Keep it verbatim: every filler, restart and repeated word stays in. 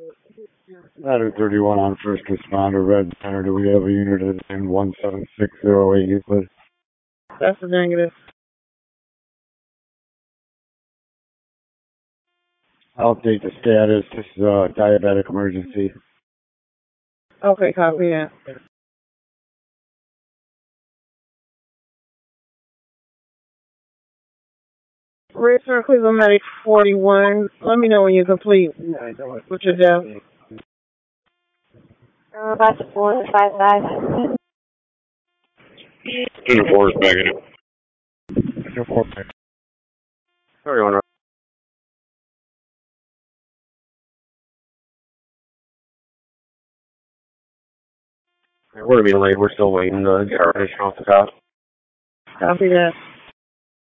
Ladder thirty-one on first responder, Red Center. Do we have a unit in one seven six zero eight Euclid? That's a negative. I'll update the status. This is a diabetic emergency. Okay, copy that. Red Center, Cleveland Medic forty-one. Let me know when you complete with your death. Uh, about to four five five. Two four is negative. Two four negative. Sorry, one. We're gonna be late. We're still waiting to get our mission off the top. Copy that.